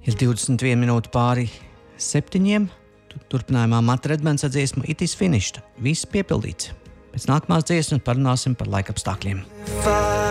Ir 21 minūte pāri 7. Turpinājumā Mata Redmans ar dziesmu It is finished. Viss piepildīts. Pēc nākamās dziesmas parunāsim par laikapstākļiem.